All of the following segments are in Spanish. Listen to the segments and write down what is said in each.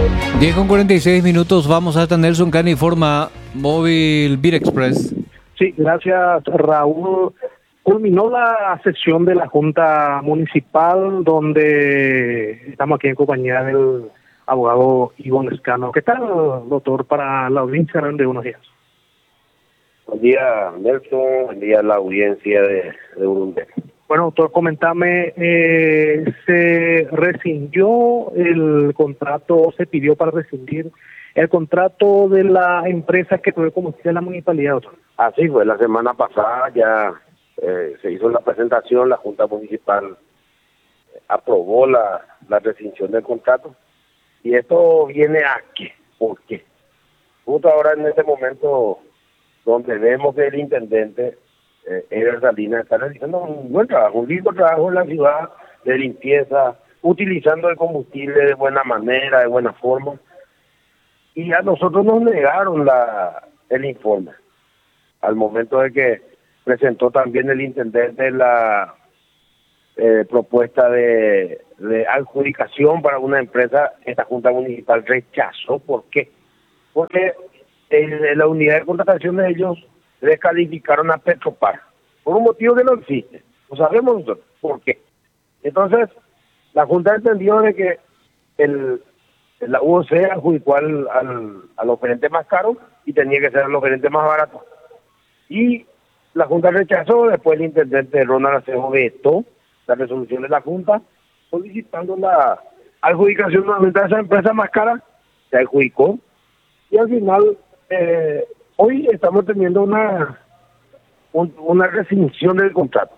10:46, vamos hasta Nelson Cani, informa Móvil Beat Express. Sí, gracias Raúl. Culminó la sesión de la Junta Municipal donde estamos aquí en compañía del abogado Ivonne Escano. ¿Qué tal, doctor, para la audiencia de unos días? Buen día, Nelson. Buen día a la audiencia de Burundi. Bueno, doctor, comentame, ¿se rescindió el contrato o se pidió para rescindir el contrato de la empresa que provee combustible en la municipalidad, doctor? Así fue, la semana pasada ya se hizo la presentación, la Junta Municipal aprobó la rescisión del contrato. ¿Y esto viene a qué? ¿Por qué? Justo ahora en este momento donde vemos que el intendente Eder Salinas está realizando un buen trabajo, un lindo trabajo en la ciudad de limpieza, utilizando el combustible de buena manera, de buena forma. Y a nosotros nos negaron el informe. Al momento de que presentó también el intendente la propuesta de adjudicación para una empresa, esta Junta Municipal rechazó. ¿Por qué? Porque la unidad de contratación de ellos descalificaron a Petropar por un motivo que no existe. No sabemos nosotros por qué. Entonces, la Junta entendió de que la UOC adjudicó al oferente más caro y tenía que ser el oferente más barato. Y la Junta rechazó. Después el intendente Ronald Acejo vetó la resolución de la Junta solicitando la adjudicación nuevamente a esa empresa más cara. Se adjudicó y al final hoy estamos teniendo una rescisión del contrato.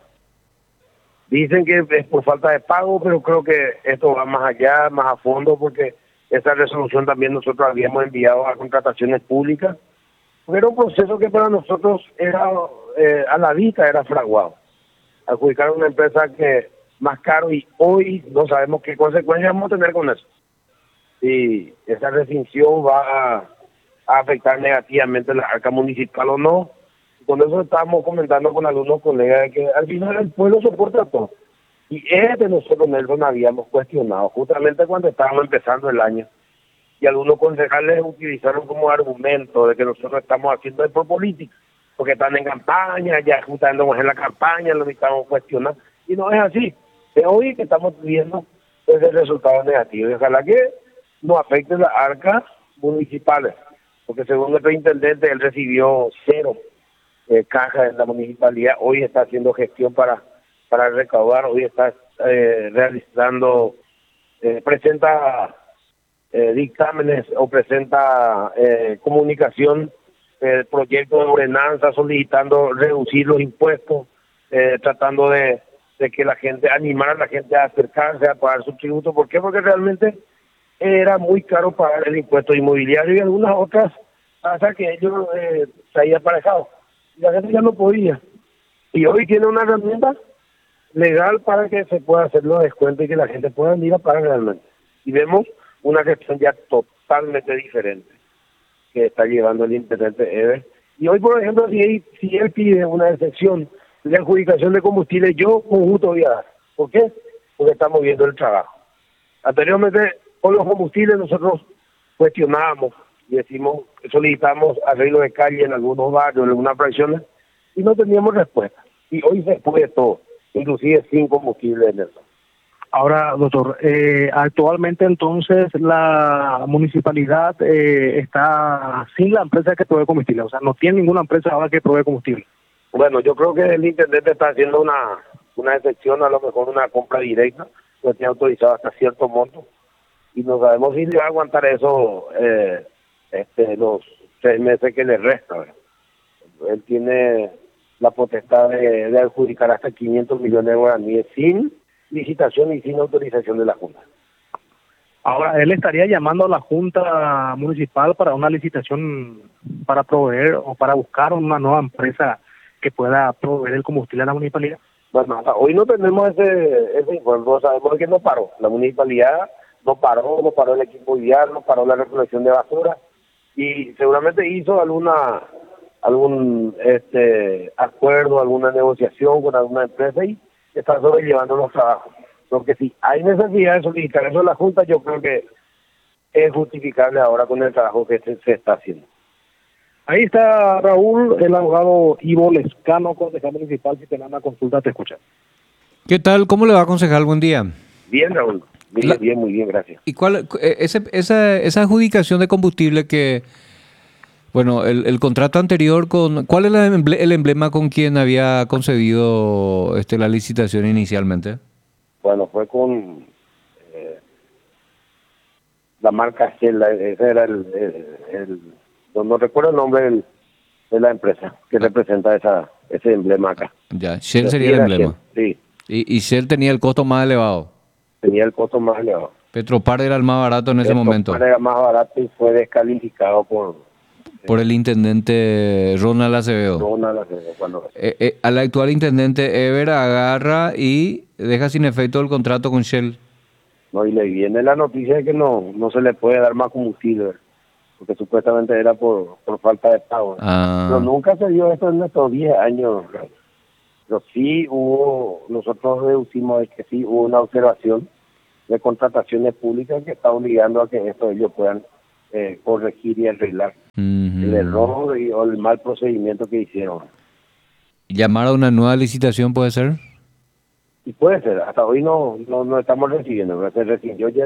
Dicen que es por falta de pago, pero creo que esto va más allá, más a fondo, porque esa resolución también nosotros habíamos enviado a contrataciones públicas. Era un proceso que para nosotros era a la vista era fraguado. Adjudicar a una empresa que más caro y hoy no sabemos qué consecuencias vamos a tener con eso. Si esa rescisión va a afectar negativamente la arca municipal o no. Con eso estábamos comentando con algunos colegas de que al final el pueblo soporta todo. Y nosotros, Nelson, habíamos cuestionado justamente cuando estábamos empezando el año. Y algunos concejales utilizaron como argumento de que nosotros estamos haciendo esto por política, porque están en campaña, ya justamente en la campaña, lo estamos cuestionando. Y no es así. Es hoy que estamos viendo ese resultado negativo. Y ojalá que no afecte las arcas municipales, porque según nuestro intendente, él recibió 0 cajas en la municipalidad. Hoy está haciendo gestión para recaudar, hoy está realizando, presenta dictámenes o presenta comunicación, proyectos de ordenanza solicitando reducir los impuestos, tratando de que la gente, animar a la gente a acercarse a pagar su tributo. ¿Por qué? Porque realmente era muy caro pagar el impuesto inmobiliario y algunas otras tasas que ellos se habían aparejado. Y la gente ya no podía. Y hoy tiene una herramienta legal para que se pueda hacer los descuentos y que la gente pueda ir a pagar realmente. Y vemos una gestión ya totalmente diferente que está llevando el intendente Eder. Y hoy, por ejemplo, si él pide una excepción de adjudicación de combustible, yo con gusto voy a dar. ¿Por qué? Porque estamos viendo el trabajo. Anteriormente, con los combustibles nosotros cuestionábamos y solicitamos arreglo de calle en algunos barrios, en algunas fracciones, y no teníamos respuesta. Y hoy se puede todo, inclusive sin combustible en eso. Ahora, doctor, actualmente entonces la municipalidad está sin la empresa que provee combustible, o sea, no tiene ninguna empresa ahora que provee combustible. Bueno, yo creo que el intendente está haciendo una excepción, a lo mejor una compra directa, pues tiene autorizado hasta cierto monto, y no sabemos si le va a aguantar eso los 3 meses que le restan. Él tiene la potestad de adjudicar hasta 500 millones de guaraníes sin licitación y sin autorización de la Junta. Ahora, él estaría llamando a la Junta Municipal para una licitación para proveer o para buscar una nueva empresa que pueda proveer el combustible a la municipalidad. Bueno, hasta hoy no tenemos ese informe, no sabemos que no paró. La municipalidad no paró el equipo vial, no paró la recolección de basura y seguramente hizo algún acuerdo, alguna negociación con alguna empresa y está sobrellevando los trabajos. Porque si hay necesidad de solicitar eso a la Junta, yo creo que es justificable ahora con el trabajo que se está haciendo. Ahí está Raúl, el abogado Ivo Lescano, concejal municipal. Si tenés una consulta, te escucha. ¿Qué tal? ¿Cómo le va, concejal? Buen día. Bien, Raúl. Bien, muy bien, gracias. ¿Y cuál esa adjudicación de combustible que, bueno, el contrato anterior ¿cuál es el emblema con quien había concedido la licitación inicialmente? Bueno, fue con la marca Shell, ese era no recuerdo el nombre de la empresa que representa ese emblema acá. Ya, Shell sería el emblema. Shell, sí. Y Shell tenía el costo más elevado. Tenía el costo más elevado. Petropar era el más barato en ese momento. Petropar era más barato y fue descalificado por el intendente Ronald Acevedo. Al actual intendente Eber agarra y deja sin efecto el contrato con Shell. No, y le viene la noticia de que no se le puede dar más combustible, porque supuestamente era por falta de pago. Pero nunca se dio esto en estos 10 años. Pero sí nosotros deducimos que sí hubo una observación de contrataciones públicas que está obligando a que ellos puedan corregir y arreglar el error o el mal procedimiento que hicieron. ¿Llamar a una nueva licitación puede ser? Y puede ser, hasta hoy no estamos recibiendo, se recibió ya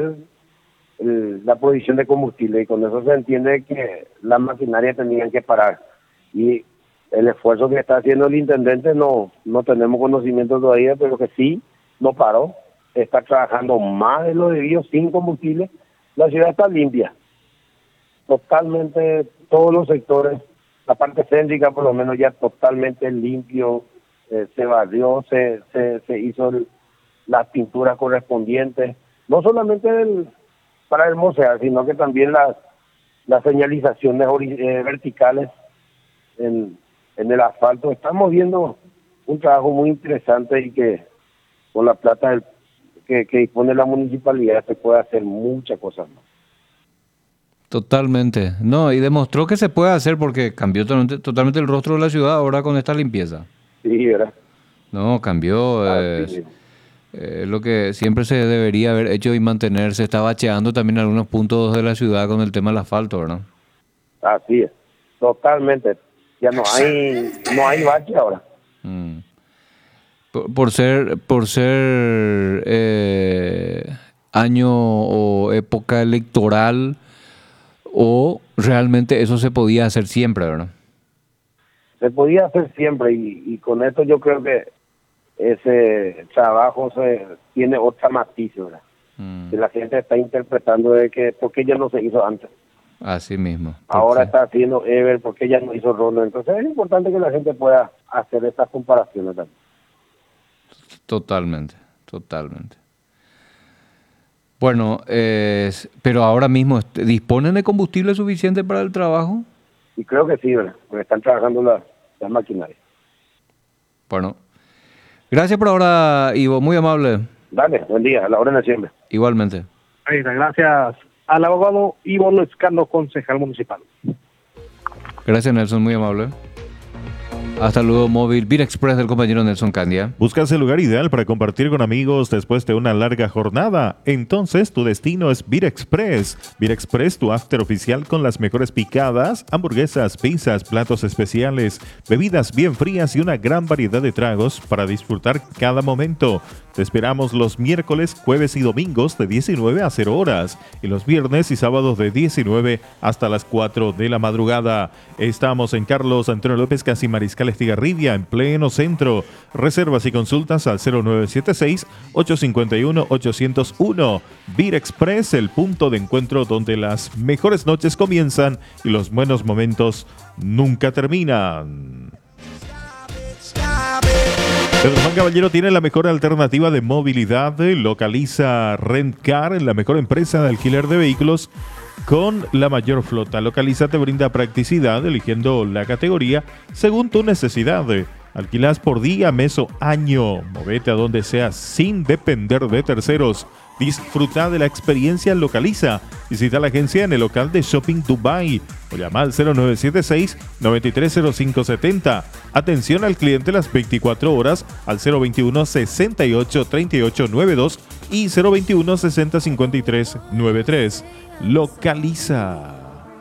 la provisión de combustible y con eso se entiende que las maquinarias tenían que parar. Y el esfuerzo que está haciendo el intendente no tenemos conocimiento todavía, pero que sí no paró, está trabajando más de lo debido sin combustible. La ciudad está limpia, totalmente, todos los sectores, la parte céntrica por lo menos ya totalmente limpio, se barrió, se hizo las pinturas correspondientes, no solamente para hermosear, sino que también las señalizaciones verticales en el asfalto. Estamos viendo un trabajo muy interesante y que con la plata que dispone la municipalidad se puede hacer muchas cosas más. Totalmente. No, y demostró que se puede hacer porque cambió totalmente el rostro de la ciudad ahora con esta limpieza. Sí, ¿verdad? No, cambió. Lo que siempre se debería haber hecho y mantener. Se está bacheando también algunos puntos de la ciudad con el tema del asfalto, ¿verdad? Así es. Totalmente. Ya no hay bache ahora. Por ser año o época electoral, o realmente eso se podía hacer siempre, ¿verdad? Se podía hacer siempre y con esto yo creo que ese trabajo tiene otra matiz, ¿verdad? Que la gente está interpretando de que por qué ya no se hizo antes. Así mismo. Ahora está haciendo Ever, por qué ya no hizo Ronald. Entonces es importante que la gente pueda hacer estas comparaciones también. Totalmente. Bueno, pero ahora mismo, ¿disponen de combustible suficiente para el trabajo? Y creo que sí, ¿verdad? Porque están trabajando las maquinarias. Bueno, gracias por ahora, Ivo, muy amable. Dale, buen día, a la hora de siempre. Igualmente. Ahí está, gracias al abogado Ivo Lescano, concejal municipal. Gracias, Nelson, muy amable. Hasta luego, móvil Beat Express del compañero Nelson Candia. ¿Buscas el lugar ideal para compartir con amigos después de una larga jornada? Entonces tu destino es Beat Express. Beat Express, tu after oficial con las mejores picadas, hamburguesas, pizzas, platos especiales, bebidas bien frías y una gran variedad de tragos para disfrutar cada momento. Te esperamos los miércoles, jueves y domingos de 19 a 0 horas y los viernes y sábados de 19 hasta las 4 de la madrugada. Estamos en Carlos Antonio López, casi Mariscal Estigarribia, en pleno centro. Reservas y consultas al 0976-851-801. Beat Express, el punto de encuentro donde las mejores noches comienzan y los buenos momentos nunca terminan. Germán Caballero tiene la mejor alternativa de movilidad. Localiza Rentcar, la mejor empresa de alquiler de vehículos con la mayor flota. Localiza te brinda practicidad eligiendo la categoría según tu necesidad. Alquilas por día, mes o año. Movete a donde sea sin depender de terceros. Disfruta de la experiencia Localiza. Visita la agencia en el local de Shopping Dubai o llama al 0976-930570. Atención al cliente las 24 horas al 021-683892 y 021 60 53 93. Localiza.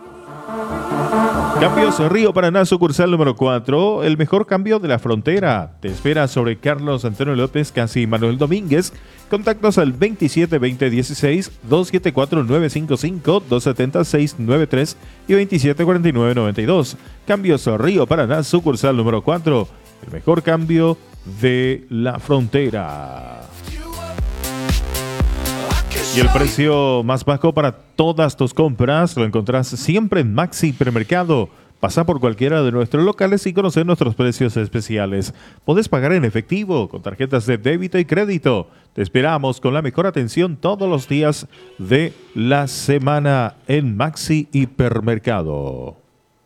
Cambios Río Paraná, sucursal número 4, el mejor cambio de la frontera. Te espera sobre Carlos Antonio López, casi Manuel Domínguez. Contactos al 27 20 16 274 955 270 693 y 27 49 92. Cambios Río Paraná, sucursal número 4, el mejor cambio de la frontera. Y el precio más bajo para todas tus compras lo encontrás siempre en Maxi Hipermercado. Pasa por cualquiera de nuestros locales y conocer nuestros precios especiales. Podés pagar en efectivo, con tarjetas de débito y crédito. Te esperamos con la mejor atención todos los días de la semana en Maxi Hipermercado.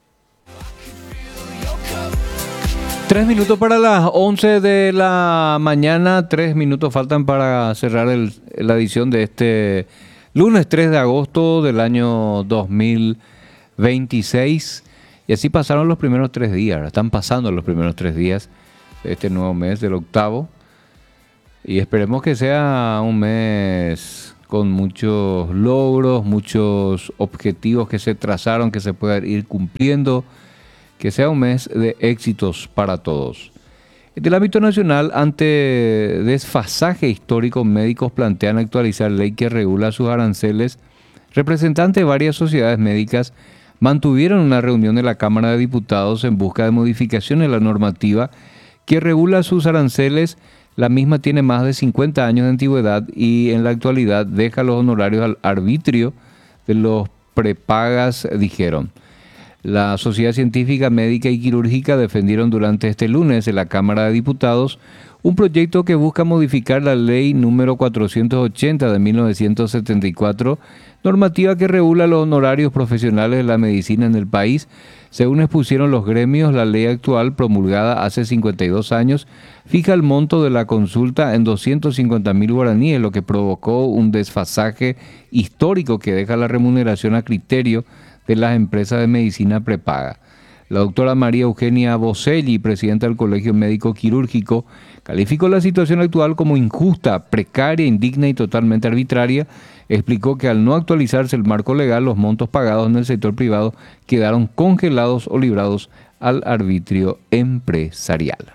3 minutos para las 11 de la mañana, 3 minutos faltan para cerrar la edición de este lunes 3 de agosto del año 2026. Y así pasaron los primeros 3 días, están pasando los primeros 3 días de este nuevo mes, del octavo. Y esperemos que sea un mes con muchos logros, muchos objetivos que se trazaron, que se puedan ir cumpliendo. Que sea un mes de éxitos para todos. En el ámbito nacional, ante desfasaje histórico, médicos plantean actualizar ley que regula sus aranceles. Representantes de varias sociedades médicas mantuvieron una reunión en la Cámara de Diputados en busca de modificaciones en la normativa que regula sus aranceles. La misma tiene más de 50 años de antigüedad y en la actualidad deja los honorarios al arbitrio de los prepagas, dijeron. La Sociedad Científica Médica y Quirúrgica defendieron durante este lunes en la Cámara de Diputados un proyecto que busca modificar la ley número 480 de 1974, normativa que regula los honorarios profesionales de la medicina en el país. Según expusieron los gremios, la ley actual, promulgada hace 52 años, fija el monto de la consulta en 250.000 guaraníes, lo que provocó un desfasaje histórico que deja la remuneración a criterio de las empresas de medicina prepaga. La doctora María Eugenia Bocelli, presidenta del Colegio Médico Quirúrgico, calificó la situación actual como injusta, precaria, indigna y totalmente arbitraria. Explicó que al no actualizarse el marco legal, los montos pagados en el sector privado quedaron congelados o librados al arbitrio empresarial.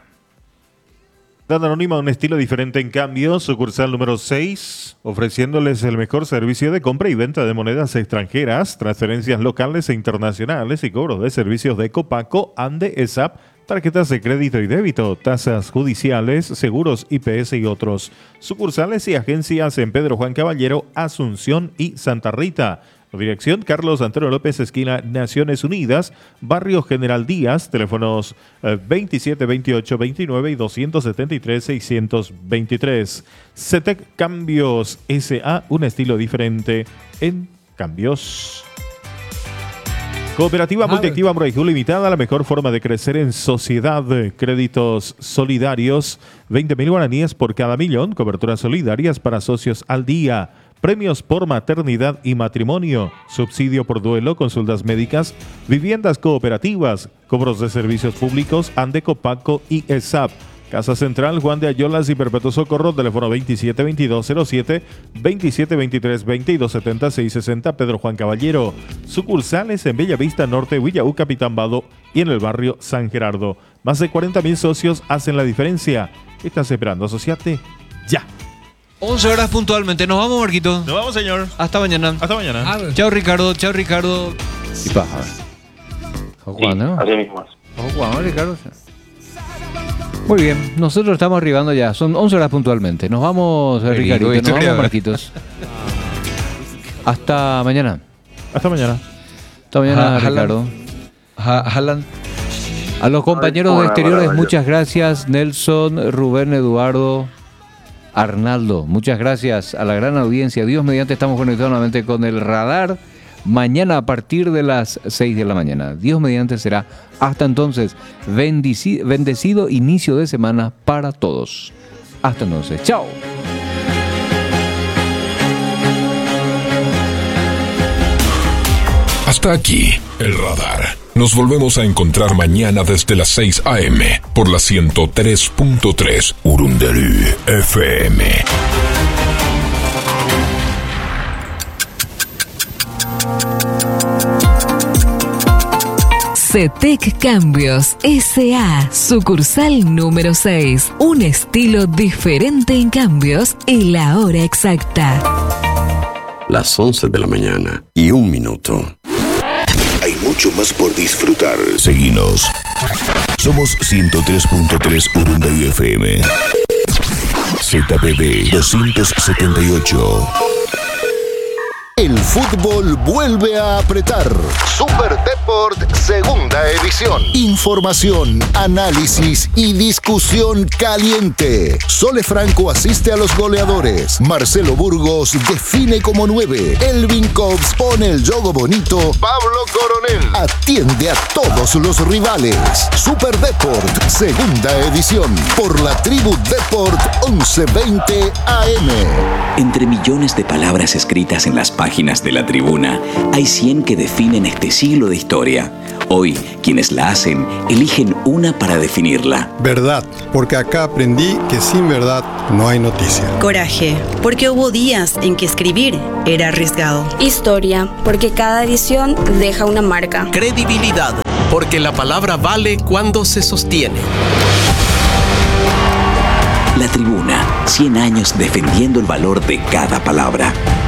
Anónima, un estilo diferente en cambio, sucursal número 6, ofreciéndoles el mejor servicio de compra y venta de monedas extranjeras, transferencias locales e internacionales y cobros de servicios de Copaco, Ande, ESAP, tarjetas de crédito y débito, tasas judiciales, seguros, IPS y otros. Sucursales y agencias en Pedro Juan Caballero, Asunción y Santa Rita. Dirección Carlos Antonio López, esquina Naciones Unidas, Barrio General Díaz, teléfonos 27 28 29 y 273 623. CETEC Cambios S.A., un estilo diferente en cambios. Cooperativa Multiactiva Moraijú Limitada, la mejor forma de crecer en sociedad. Créditos solidarios, 20.000 guaraníes por cada millón, coberturas solidarias para socios al día. Premios por maternidad y matrimonio, subsidio por duelo, consultas médicas, viviendas cooperativas, cobros de servicios públicos, Ande, Copaco y ESAP. Casa Central, Juan de Ayolas y Perpetuo Socorro, teléfono 272207, 272320 y 270-660, Pedro Juan Caballero. Sucursales en Bellavista Norte, Villauca, Pitambado y en el barrio San Gerardo. Más de 40.000 socios hacen la diferencia. ¿Estás esperando? Asociate ya. 11 horas puntualmente. Nos vamos, Marquito. Nos vamos, señor. Hasta mañana. Hasta mañana. Chao, Ricardo. Chao, Ricardo. Y paja. Juan, ¿no? Así mismo. Juan, Ricardo. Muy bien. Nosotros estamos arribando ya. Son 11 horas puntualmente. Nos vamos, Ricardo. Nos vamos, Marquitos. Hasta mañana. Hasta mañana. Hasta mañana, Ricardo. A los compañeros de exteriores, muchas gracias. Nelson, Rubén, Eduardo, Arnaldo, muchas gracias a la gran audiencia. Dios mediante, estamos conectados nuevamente con el radar. Mañana a partir de las 6 de la mañana. Dios mediante será. Hasta entonces, bendecido inicio de semana para todos. Hasta entonces. Chao. Hasta aquí, el radar. Nos volvemos a encontrar mañana desde las 6 a.m. por la 103.3 Urunderú FM. CETEC Cambios S.A. Sucursal número 6. Un estilo diferente en cambios y la hora exacta. Las 11 de la mañana y 1 minuto. Hay mucho más por disfrutar. Seguinos. Somos 103.3 Urunday FM. ZPD 278. El fútbol vuelve a apretar. Super Deport Segunda Edición. Información, análisis y discusión caliente. Sole Franco asiste a los goleadores. Marcelo Burgos define como 9. Elvin Cobbs pone el juego bonito. Pablo Coronel atiende a todos los rivales. Super Deport Segunda Edición. Por la Tribu Deport 1120 AM. Entre millones de palabras escritas en las páginas de La Tribuna, hay 100 que definen este siglo de historia. Hoy, quienes la hacen, eligen una para definirla. Verdad, porque acá aprendí que sin verdad no hay noticia. Coraje, porque hubo días en que escribir era arriesgado. Historia, porque cada edición deja una marca. Credibilidad, porque la palabra vale cuando se sostiene. La Tribuna, 100 años defendiendo el valor de cada palabra.